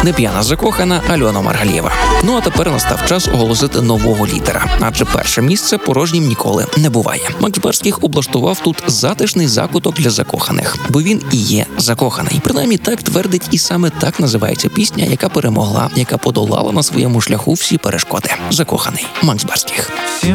Неп'яна закохана Альона Маргалієва. Ну а тепер настав час оголосити нового лідера, адже перше місце порожнім ніколи не буває. Макс Барських облаштував тут затишний закуток для закоханих, бо він і є закоханий. Принаймні так твердить, і саме так називається пісня, яка перемогла, яка подолала на своєму шляху всі перешкоди. Закоханий. Макс Барських.